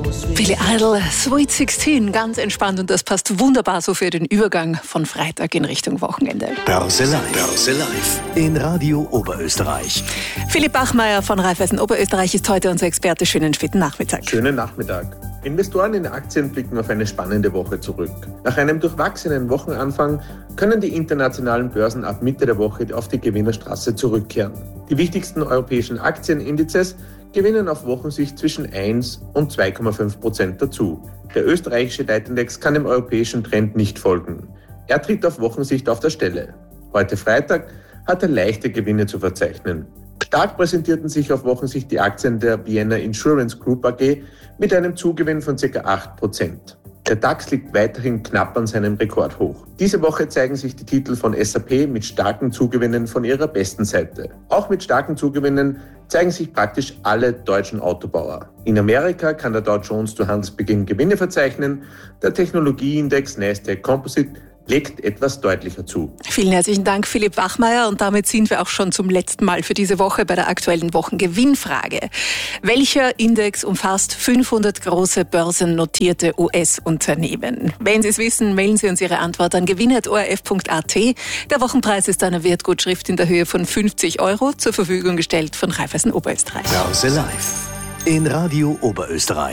Billy Idol, Sweet 16, ganz entspannt und das passt wunderbar so für den Übergang von Freitag in Richtung Wochenende. Börse Live in Radio Oberösterreich. Philipp Bachmeier von Raiffeisen Oberösterreich ist heute unser Experte. Schönen späten Nachmittag. Schönen Nachmittag. Investoren in Aktien blicken auf eine spannende Woche zurück. Nach einem durchwachsenen Wochenanfang können die internationalen Börsen ab Mitte der Woche auf die Gewinnerstraße zurückkehren. Die wichtigsten europäischen Aktienindizes gewinnen auf Wochensicht zwischen 1 und 2,5% dazu. Der österreichische Leitindex kann dem europäischen Trend nicht folgen. Er tritt auf Wochensicht auf der Stelle. Heute Freitag hat er leichte Gewinne zu verzeichnen. Stark präsentierten sich auf Wochensicht die Aktien der Vienna Insurance Group AG mit einem Zugewinn von ca. 8%. Der DAX liegt weiterhin knapp an seinem Rekordhoch. Diese Woche zeigen sich die Titel von SAP mit starken Zugewinnen von ihrer besten Seite. Auch mit starken Zugewinnen zeigen sich praktisch alle deutschen Autobauer. In Amerika kann der Dow Jones zu Handelsbeginn Gewinne verzeichnen. Der Technologieindex Nasdaq Composite legt etwas deutlicher zu. Vielen herzlichen Dank, Philipp Bachmeier. Und damit sind wir auch schon zum letzten Mal für diese Woche bei der aktuellen Wochengewinnfrage. Welcher Index umfasst 500 große börsennotierte US-Unternehmen? Wenn Sie es wissen, mailen Sie uns Ihre Antwort an gewinn@orf.at. Der Wochenpreis ist eine Wertgutschrift in der Höhe von 50 € zur Verfügung gestellt von Raiffeisen Oberösterreich. Börse Live in Radio Oberösterreich.